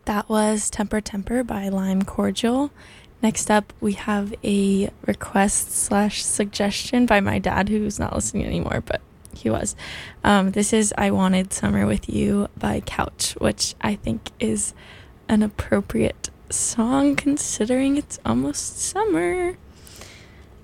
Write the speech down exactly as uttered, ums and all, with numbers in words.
That was Temper Temper by Lime Cordial. Next up, we have a request slash suggestion by my dad, who's not listening anymore, but he was. Um, this is I Wanted Summer With You by Couch, which I think is an appropriate song considering it's almost summer.